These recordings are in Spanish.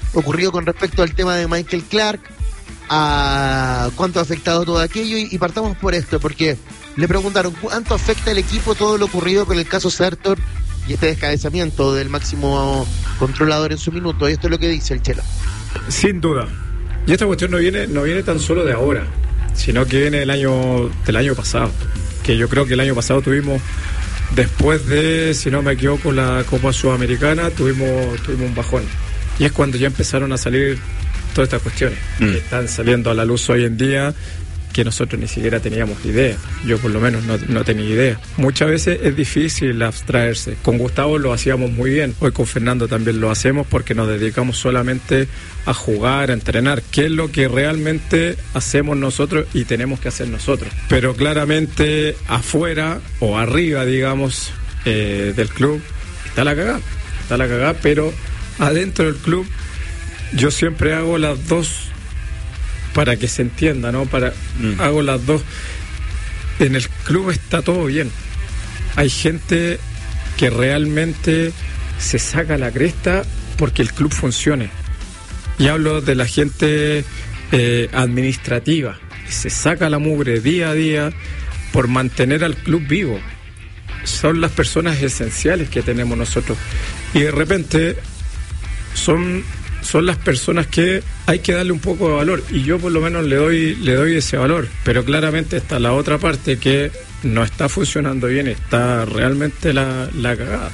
ocurrido con respecto al tema de Michael Clark, a cuánto ha afectado todo aquello, y partamos por esto, porque le preguntaron cuánto afecta al equipo todo lo ocurrido con el caso Sertor y este descabezamiento del máximo controlador en su minuto, y esto es lo que dice el Chelo. Sin duda. Y esta cuestión no viene tan solo de ahora, sino que viene del año pasado, que yo creo que el año pasado tuvimos, después de, si no me equivoco, la Copa Sudamericana, tuvimos un bajón. Y es cuando ya empezaron a salir todas estas cuestiones que están saliendo a la luz hoy en día, que nosotros ni siquiera teníamos idea. Yo por lo menos no tenía idea. Muchas veces es difícil abstraerse. Con Gustavo lo hacíamos muy bien. Hoy con Fernando también lo hacemos porque nos dedicamos solamente a jugar, a entrenar, que es lo que realmente hacemos nosotros y tenemos que hacer nosotros. Pero claramente afuera o arriba, digamos, del club está la cagada, pero adentro del club yo siempre hago las dos, para que se entienda, ¿no? Hago las dos. En el club está todo bien. Hay gente que realmente se saca la cresta porque el club funcione. Y hablo de la gente administrativa, que se saca la mugre día a día por mantener al club vivo. Son las personas esenciales que tenemos nosotros. Y de repente son las personas que hay que darle un poco de valor, y yo por lo menos le doy ese valor, pero claramente está la otra parte que no está funcionando bien, está realmente la cagada.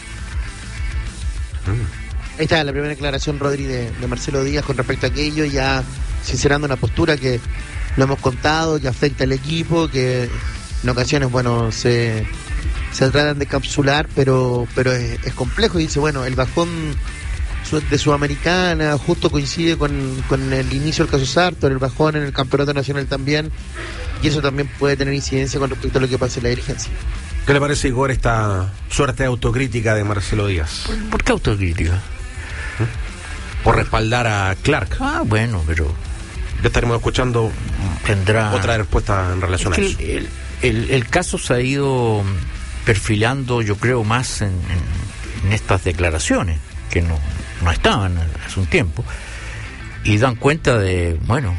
Ahí está la primera declaración, Rodri, de Marcelo Díaz con respecto a aquello, ya sincerando una postura que lo hemos contado, que afecta al equipo, que en ocasiones, bueno, se tratan de capsular, pero es complejo, y dice, bueno, el bajón de Sudamericana justo coincide con el inicio del caso Sartor, el bajón en el campeonato nacional también, y eso también puede tener incidencia con respecto a lo que pasa en la dirigencia. ¿Qué le parece, Igor, esta suerte de autocrítica de Marcelo Díaz? ¿Por qué autocrítica? Por respaldar a Clark. Bueno, pero ya estaremos escuchando otra respuesta en relación a eso. El caso se ha ido perfilando, yo creo, más en estas declaraciones que no estaban hace un tiempo, y dan cuenta de, bueno,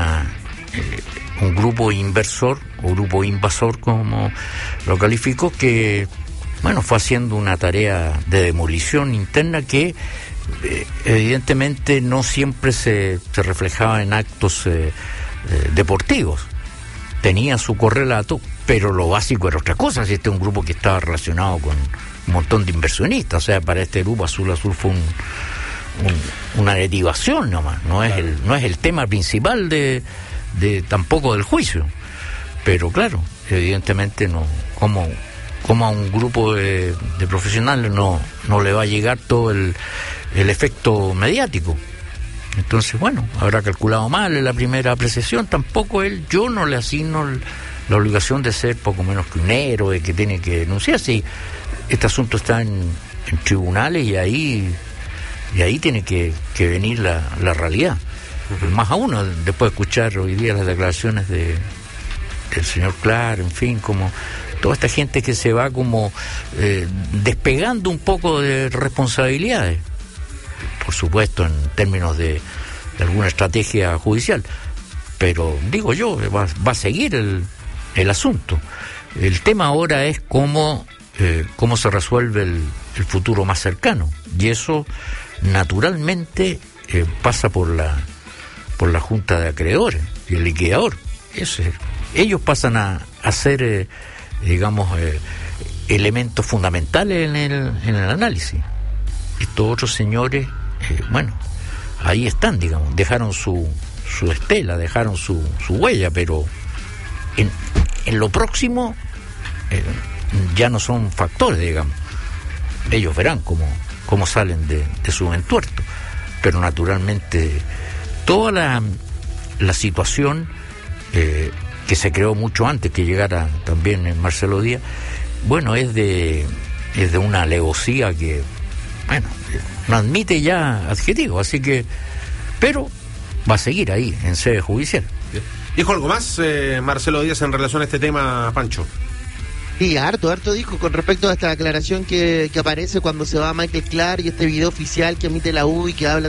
un grupo inversor o grupo invasor, como lo califico, que, bueno, fue haciendo una tarea de demolición interna que evidentemente no siempre se reflejaba en actos deportivos. Tenía su correlato, pero lo básico era otra cosa. Si este es un grupo que estaba relacionado con un montón de inversionistas, o sea, para este grupo Azul fue una derivación nomás, no es el tema principal de tampoco del juicio, pero claro, evidentemente no, como a un grupo de profesionales no le va a llegar todo el efecto mediático. Entonces, bueno, habrá calculado mal en la primera apreciación. Tampoco yo no le asigno la obligación de ser poco menos que un héroe que tiene que denunciar. Si este asunto está en tribunales, y ahí tiene que venir la realidad. Más aún, después de escuchar hoy día las declaraciones del señor Clark, en fin, como toda esta gente que se va como despegando un poco de responsabilidades, por supuesto en términos de alguna estrategia judicial, pero digo yo, va a seguir el asunto. El tema ahora es cómo se resuelve el futuro más cercano, y eso naturalmente pasa por la Junta de Acreedores y el liquidador. Ellos pasan a ser elementos fundamentales en el análisis. Estos otros señores, bueno, ahí están, digamos, dejaron su estela, dejaron su huella, pero en lo próximo ya no son factores, digamos. Ellos verán cómo salen de su entuerto, pero naturalmente toda la situación que se creó mucho antes que llegara también Marcelo Díaz, bueno, es de una alevosía que, bueno, no admite ya adjetivo, así que, pero va a seguir ahí en sede judicial. ¿Dijo algo más Marcelo Díaz en relación a este tema, Pancho? Sí, harto dijo con respecto a esta aclaración que aparece cuando se va Michael Clark, y este video oficial que emite la U y que habla